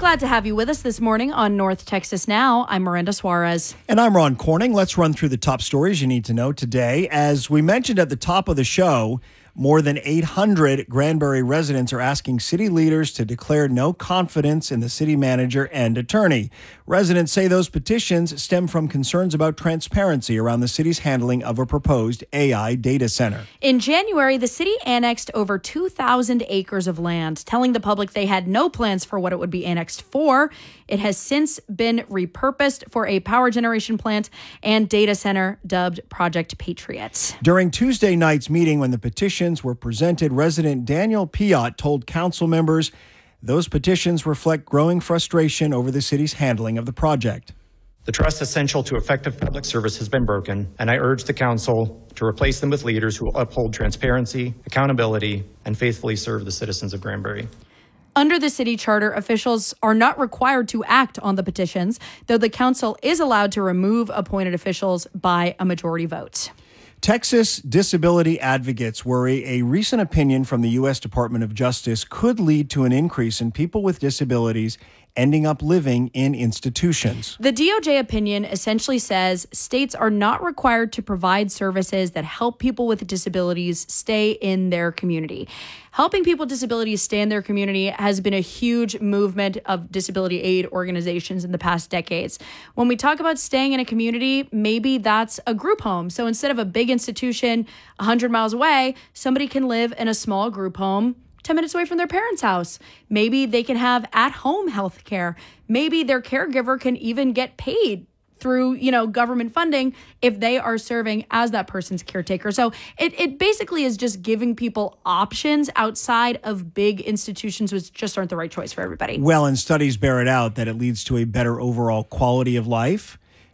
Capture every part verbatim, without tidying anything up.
Glad to have you with us this morning on North Texas Now. I'm Miranda Suarez. And I'm Ron Corning. Let's run through the top stories you need to know today. As we mentioned at the top of the show, more than eight hundred Granbury residents are asking city leaders to declare no confidence in the city manager and attorney. Residents say those petitions stem from concerns about transparency around the city's handling of a proposed A I data center. In January, the city annexed over two thousand acres of land, telling the public they had no plans for what it would be annexed for. It has since been repurposed for a power generation plant and data center dubbed Project Patriot. During Tuesday night's meeting, when the petitions were presented, resident Daniel Piot told council members those petitions reflect growing frustration over the city's handling of the project. The trust essential to effective public service has been broken, and I urge the council to replace them with leaders who will uphold transparency, accountability, and faithfully serve the citizens of Granbury. Under the city charter, officials are not required to act on the petitions, though the council is allowed to remove appointed officials by a majority vote. Texas disability advocates worry a recent opinion from the U S Department of Justice could lead to an increase in people with disabilities ending up living in institutions. The D O J opinion essentially says states are not required to provide services that help people with disabilities stay in their community. Helping people with disabilities stay in their community has been a huge movement of disability aid organizations in the past decades. When we talk about staying in a community, maybe that's a group home. So instead of a big institution one hundred miles away, somebody can live in a small group home ten minutes away from their parents' house. Maybe they can have at-home health care. Maybe their caregiver can even get paid through, you know, government funding if they are serving as that person's caretaker. So it, it basically is just giving people options outside of big institutions, which just aren't the right choice for everybody. Well, and studies bear it out that it leads to a better overall quality of life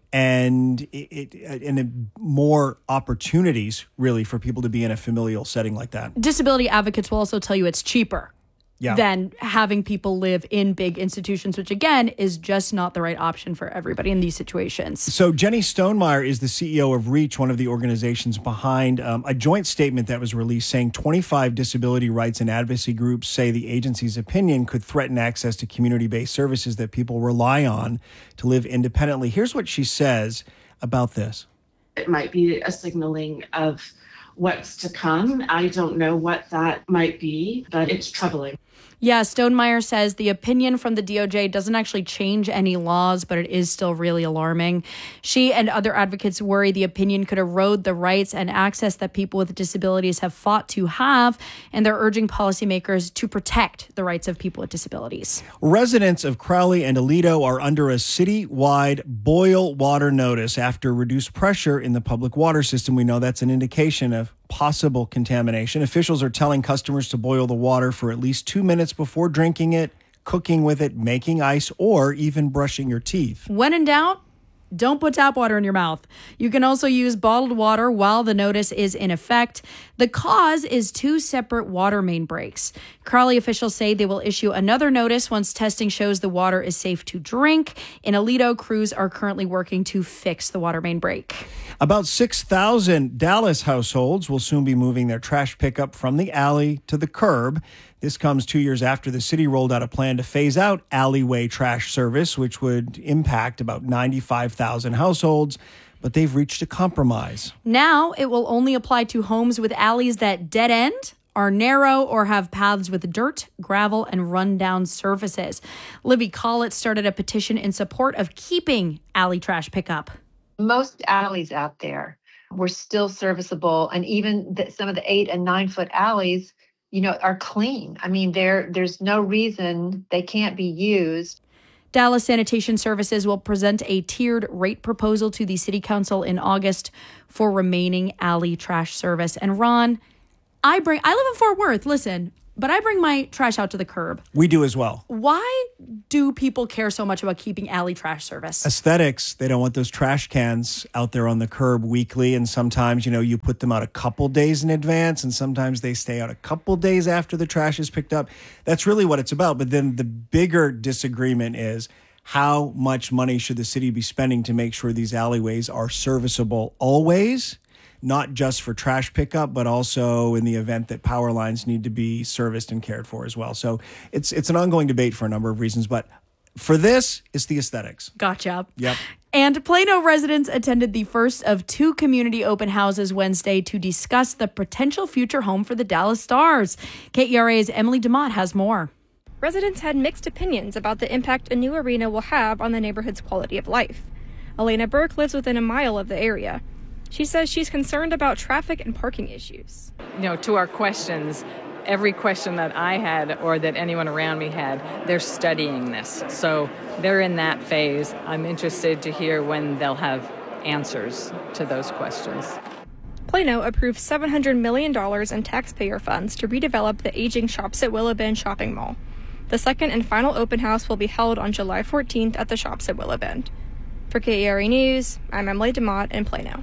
and it, it and it, more opportunities, really, for people to be in a familial setting like that. Disability advocates will also tell you it's cheaper yeah. than having people live in big institutions, which, again, is just not the right option for everybody in these situations. So Jenny Stonemeyer is the C E O of REACH, one of the organizations behind um, a joint statement that was released saying twenty-five disability rights and advocacy groups say the agency's opinion could threaten access to community-based services that people rely on to live independently. Here's what she says about this. It might be a signaling of what's to come. I don't know what that might be, but it's troubling. Yeah, Stonemeyer says the opinion from the D O J doesn't actually change any laws, but it is still really alarming. She and other advocates worry the opinion could erode the rights and access that people with disabilities have fought to have, and they're urging policymakers to protect the rights of people with disabilities. Residents of Crowley and Aledo are under a city-wide boil water notice after reduced pressure in the public water system. We know that's an indication of possible contamination. Officials are telling customers to boil the water for at least two minutes before drinking it, cooking with it, making ice, or even brushing your teeth. When in doubt, don't put tap water in your mouth. You can also use bottled water while the notice is in effect. The cause is two separate water main breaks. Crowley officials say they will issue another notice once testing shows the water is safe to drink. In Aledo, crews are currently working to fix the water main break. About six thousand Dallas households will soon be moving their trash pickup from the alley to the curb. This comes two years after the city rolled out a plan to phase out alleyway trash service, which would impact about ninety-five thousand households, but they've reached a compromise. Now it will only apply to homes with alleys that dead end, are narrow, or have paths with dirt, gravel, and run-down surfaces. Libby Collett started a petition in support of keeping alley trash pickup. Most alleys out there were still serviceable, and even the, some of the eight and nine foot alleys, you know, are clean. I mean, there there's no reason they can't be used. Dallas Sanitation Services will present a tiered rate proposal to the City Council in August for remaining alley trash service. And Ron, I bring I live in Fort Worth. Listen, but I bring my trash out to the curb. We do as well. Why do people care so much about keeping alley trash service? Aesthetics. They don't want those trash cans out there on the curb weekly. And sometimes, you know, you put them out a couple days in advance, and sometimes they stay out a couple days after the trash is picked up. That's really what it's about. But then the bigger disagreement is, how much money should the city be spending to make sure these alleyways are serviceable always? Not just for trash pickup, but also in the event that power lines need to be serviced and cared for as well. So it's it's an ongoing debate for a number of reasons, but For this, it's the aesthetics. Gotcha. Yep. And Plano residents attended the first of two community open houses Wednesday to discuss the potential future home for the Dallas Stars. K E R A's Emily DeMott has more. Residents had mixed opinions about the impact a new arena will have on the neighborhood's quality of life. Elena Burke lives within a mile of the area. She says she's concerned about traffic and parking issues. You know, to our questions, every question that I had or that anyone around me had, they're studying this. So they're in that phase. I'm interested to hear when they'll have answers to those questions. Plano approved seven hundred million dollars in taxpayer funds to redevelop the aging Shops at Willow Bend shopping mall. The second and final open house will be held on July fourteenth at the Shops at Willow Bend. For K E R A News, I'm Emily DeMott in Plano.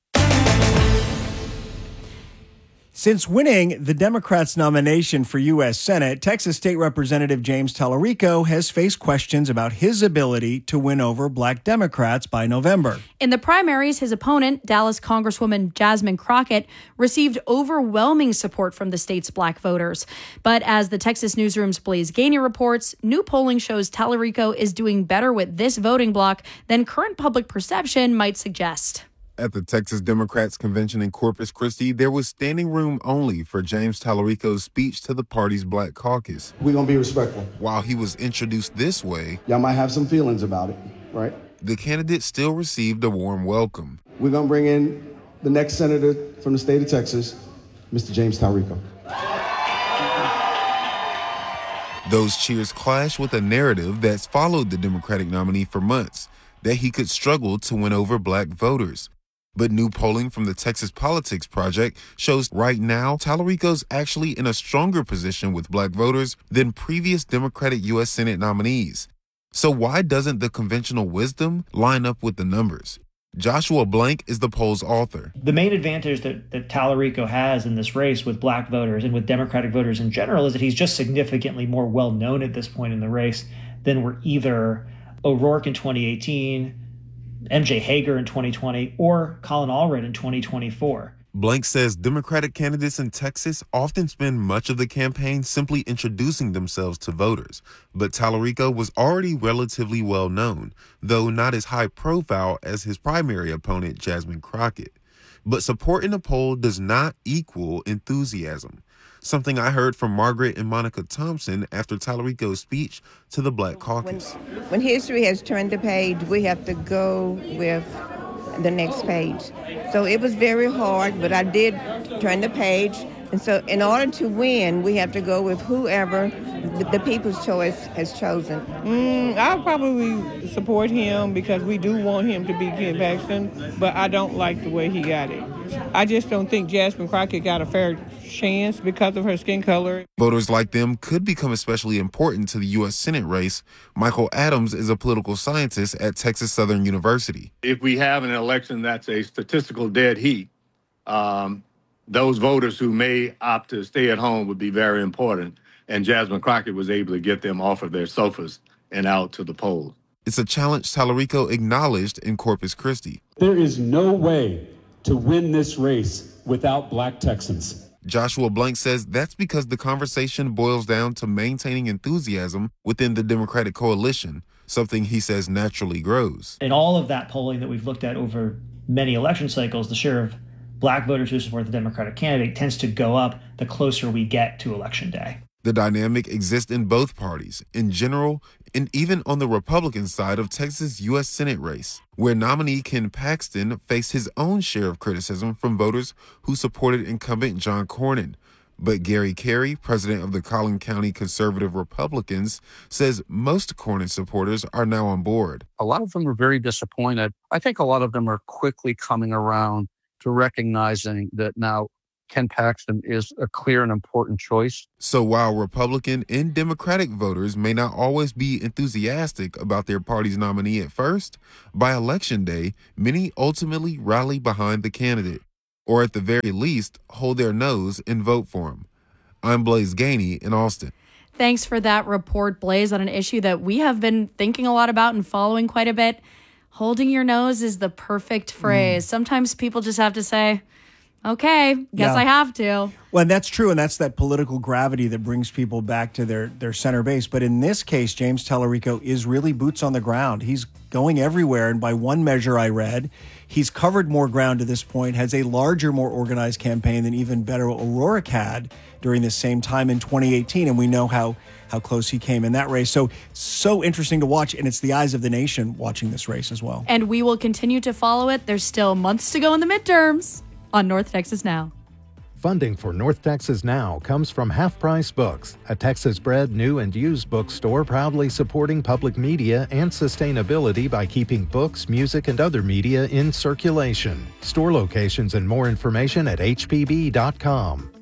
Since winning the Democrats' nomination for U S Senate, Texas State Representative James Tallarico has faced questions about his ability to win over black Democrats by November. In the primaries, his opponent, Dallas Congresswoman Jasmine Crockett, received overwhelming support from the state's black voters. But as the Texas Newsroom's Blaze Gainey reports, new polling shows Tallarico is doing better with this voting bloc than current public perception might suggest. At the Texas Democrats Convention in Corpus Christi, there was standing room only for James Tallarico's speech to the party's Black Caucus. We're going to be respectful. While he was introduced this way, y'all might have some feelings about it, right? The candidate still received a warm welcome. We're going to bring in the next senator from the state of Texas, Mister James Tallarico. Those cheers clash with a narrative that's followed the Democratic nominee for months, that he could struggle to win over black voters. But new polling from the Texas Politics Project shows right now Tallarico's actually in a stronger position with black voters than previous Democratic U S Senate nominees. So why doesn't the conventional wisdom line up with the numbers? Joshua Blank is the poll's author. The main advantage that, that Tallarico has in this race with black voters and with Democratic voters in general is that he's just significantly more well-known at this point in the race than were either O'Rourke in twenty eighteen, M J Hager in twenty twenty, or Colin Allred in twenty twenty-four. Blank says Democratic candidates in Texas often spend much of the campaign simply introducing themselves to voters. But Tallarico was already relatively well known, though not as high profile as his primary opponent, Jasmine Crockett. But support in a poll does not equal enthusiasm. Something I heard from Margaret and Monica Thompson after Tallarico's speech to the Black Caucus. When, when history has turned the page, we have to go with the next page. So it was very hard, but I did turn the page. And so in order to win, we have to go with whoever the, the people's choice has chosen. Mm, I'll probably support him because we do want him to be Ken Paxton, but I don't like the way he got it. I just don't think Jasmine Crockett got a fair chance because of her skin color. Voters like them could become especially important to the U S Senate race. Michael Adams is a political scientist at Texas Southern University. If we have an election that's a statistical dead heat, um, those voters who may opt to stay at home would be very important. And Jasmine Crockett was able to get them off of their sofas and out to the polls. It's a challenge Tallarico acknowledged in Corpus Christi. There is no way to win this race without black Texans. Joshua Blank says that's because the conversation boils down to maintaining enthusiasm within the Democratic coalition, something he says naturally grows. In all of that polling that we've looked at over many election cycles, the share of black voters who support the Democratic candidate tends to go up the closer we get to Election Day. The dynamic exists in both parties, in general, and even on the Republican side of Texas' U S Senate race, where nominee Ken Paxton faced his own share of criticism from voters who supported incumbent John Cornyn. But Gary Carey, president of the Collin County Conservative Republicans, says most Cornyn supporters are now on board. A lot of them are very disappointed. I think a lot of them are quickly coming around to recognizing that now Ken Paxton is a clear and important choice. So while Republican and Democratic voters may not always be enthusiastic about their party's nominee at first, by Election Day, many ultimately rally behind the candidate, or at the very least, hold their nose and vote for him. I'm Blaze Gainey in Austin. Thanks for that report, Blaze, on an issue that we have been thinking a lot about and following quite a bit. Holding your nose is the perfect phrase. Mm. Sometimes people just have to say, okay, guess Yeah. I have to. Well, and that's true, and that's that political gravity that brings people back to their, their center base. But in this case, James Tallarico is really boots on the ground. He's going everywhere, and by one measure I read, he's covered more ground to this point, has a larger, more organized campaign than even Beto O'Rourke had during this same time in twenty eighteen, and we know how how close he came in that race. So, so interesting to watch, and it's the eyes of the nation watching this race as well. And we will continue to follow it. There's still months to go in the midterms on North Texas Now. Funding for North Texas Now comes from Half Price Books, a Texas-bred new and used bookstore proudly supporting public media and sustainability by keeping books, music, and other media in circulation. Store locations and more information at h p b dot com.